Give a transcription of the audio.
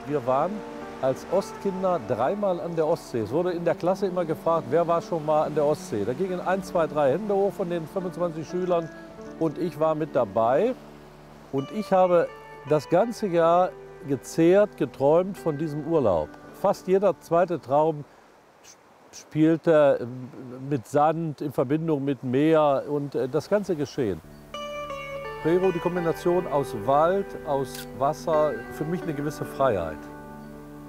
Wir waren als Ostkinder dreimal an der Ostsee. Es wurde in der Klasse immer gefragt, wer war schon mal an der Ostsee. Da gingen 1, 2, 3 Hände hoch von den 25 Schülern und ich war mit dabei. Und ich habe das ganze Jahr gezehrt, geträumt von diesem Urlaub. Fast jeder zweite Traum spielte mit Sand in Verbindung mit Meer und das ganze Geschehen. Prerow, die Kombination aus Wald, aus Wasser, für mich eine gewisse Freiheit.